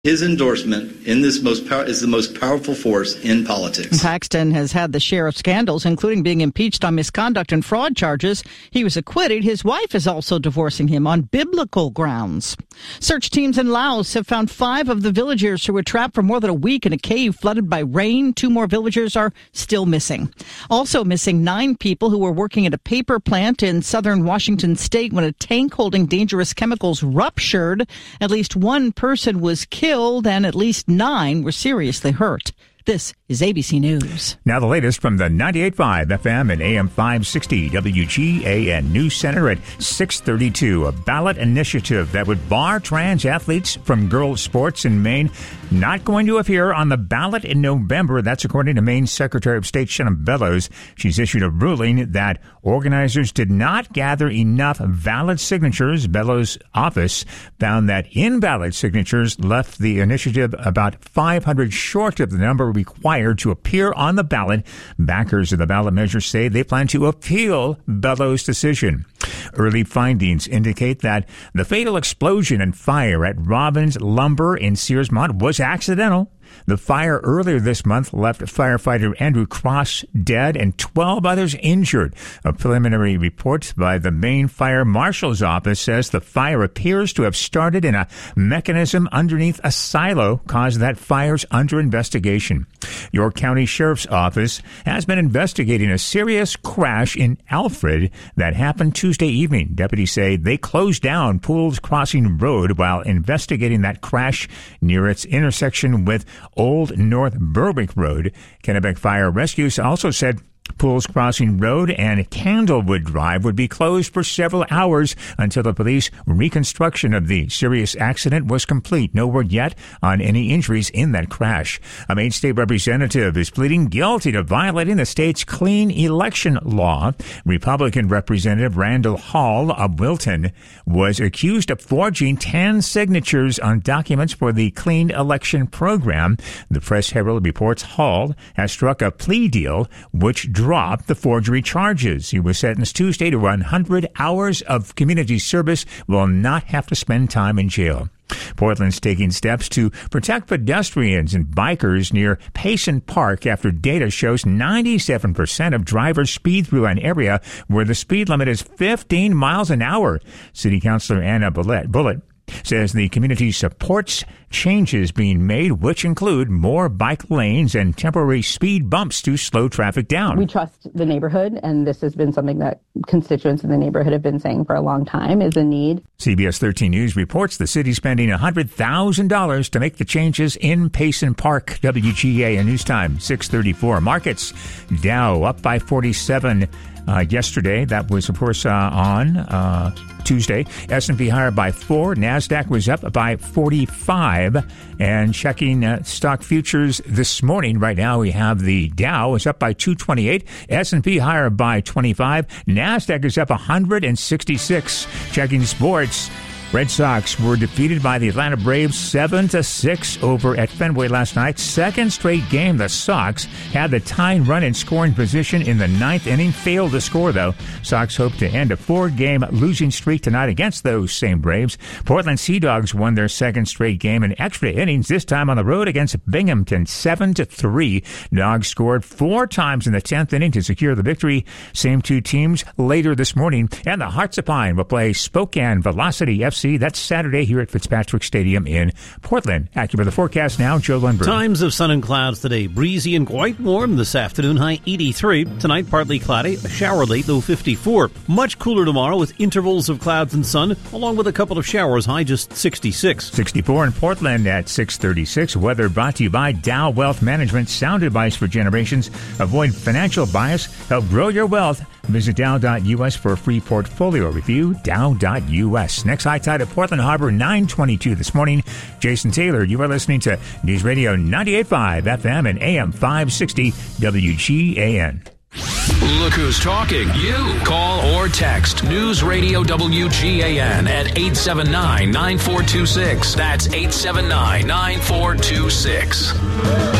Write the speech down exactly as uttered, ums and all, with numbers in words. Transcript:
His endorsement in this most power is the most powerful force in politics. Paxton has had the share of scandals, including being impeached on misconduct and fraud charges. He was acquitted. His wife is also divorcing him on biblical grounds. Search teams in Laos have found five of the villagers who were trapped for more than a week in a cave flooded by rain. Two more villagers are still missing. Also missing nine people who were working at a paper plant in southern Washington state when a tank holding dangerous chemicals ruptured. At least one person was killed. And at least nine were seriously hurt. This is A B C News. Now the latest from the ninety-eight point five F M and A M five sixty W G A N News Center at six thirty-two. A ballot initiative that would bar trans athletes from girls' sports in Maine not going to appear on the ballot in November. That's according to Maine Secretary of State Shannon Bellows. She's issued a ruling that organizers did not gather enough valid signatures. Bellows' office found that invalid signatures left the initiative about five hundred short of the number required to appear on the ballot. Backers of the ballot measure say they plan to appeal Bellows' decision. Early findings indicate that the fatal explosion and fire at Robbins Lumber in Searsmont was accidental. The fire earlier this month left firefighter Andrew Cross dead and twelve others injured. A preliminary report by the Maine Fire Marshal's Office says the fire appears to have started in a mechanism underneath a silo, caused that fire's under investigation. York County Sheriff's Office has been investigating a serious crash in Alfred that happened Tuesday evening. Deputies say they closed down Pools Crossing Road while investigating that crash near its intersection with Old North Berwick Road. Kennebec Fire Rescues also said Pools Crossing Road and Candlewood Drive would be closed for several hours until the police reconstruction of the serious accident was complete. No word yet on any injuries in that crash. A Maine state representative is pleading guilty to violating the state's clean election law. Republican Representative Randall Hall of Wilton was accused of forging ten signatures on documents for the clean election program. The Press Herald reports Hall has struck a plea deal which dropped the forgery charges. He was sentenced Tuesday to one hundred hours of community service, will not have to spend time in jail. Portland's taking steps to protect pedestrians and bikers near Payson Park after data shows ninety-seven percent of drivers speed through an area where the speed limit is fifteen miles an hour. City Councilor Anna Bullitt, Bullitt says the community supports changes being made, which include more bike lanes and temporary speed bumps to slow traffic down. We trust the neighborhood, and this has been something that constituents in the neighborhood have been saying for a long time is a need. C B S thirteen News reports the city spending one hundred thousand dollars to make the changes in Payson Park. W G A N News Time, six thirty-four. Markets, Dow up by forty-seven uh, yesterday. That was, of course, uh, on uh, Tuesday. S and P higher by four. NASDAQ was up by forty-five. And checking uh, stock futures this morning, right now we have the Dow is up by two twenty-eight. S and P higher by twenty-five. NASDAQ is up one hundred sixty-six. Checking sports. Red Sox were defeated by the Atlanta Braves seven to six over at Fenway last night. Second straight game, the Sox had the tying run in scoring position in the ninth inning. Failed to score, though. Sox hope to end a four-game losing streak tonight against those same Braves. Portland Sea Dogs won their second straight game in extra innings, this time on the road against Binghamton, seven to three. Dogs scored four times in the tenth inning to secure the victory. Same two teams later this morning. And the Hearts of Pine will play Spokane Velocity F C. That's Saturday here at Fitzpatrick Stadium in Portland. Accurate the forecast now, Joe Lundberg. Times of sun and clouds today. Breezy and quite warm this afternoon, high eighty-three. Tonight, partly cloudy. A shower late, though fifty-four. Much cooler tomorrow with intervals of clouds and sun, along with a couple of showers, high just sixty-six. sixty-four in Portland at six thirty-six. Weather brought to you by Dow Wealth Management. Sound advice for generations. Avoid financial bias. Help grow your wealth. Visit Dow dot U S for a free portfolio review. Dow dot U S. Next high tide at Portland Harbor, nine twenty-two this morning. Jason Taylor, you are listening to News Radio ninety-eight point five F M and A M five sixty W G A N. Look who's talking. You. Call or text News Radio W G A N at eight seven nine, nine four two six. That's eight seven nine, nine four two six.